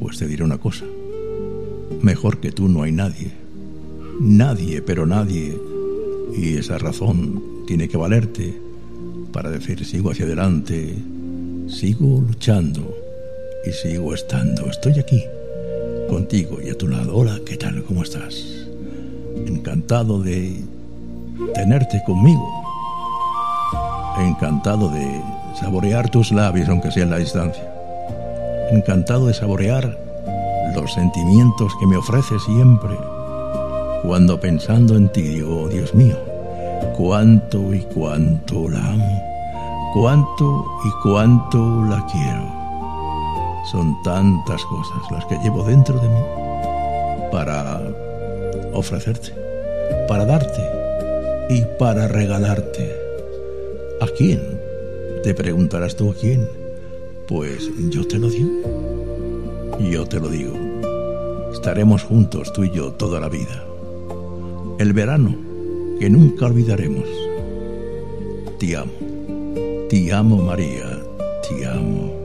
pues te diré una cosa. Mejor que tú no hay nadie. Nadie, pero nadie. Y esa razón tiene que valerte para decir sigo hacia adelante, sigo luchando y sigo estando. Estoy aquí, contigo y a tu lado. Hola, ¿qué tal? ¿Cómo estás? Encantado de tenerte conmigo. Encantado de saborear tus labios, aunque sea en la distancia. Encantado de saborear los sentimientos que me ofreces siempre. Cuando pensando en ti digo, Dios mío, cuánto y cuánto la amo, cuánto y cuánto la quiero. Son tantas cosas las que llevo dentro de mí para ofrecerte, para darte y para regalarte. ¿A quién? Te preguntarás tú, ¿a quién? Pues yo te lo digo. Yo te lo digo. Estaremos juntos tú y yo toda la vida. El verano que nunca olvidaremos. Te amo María, te amo.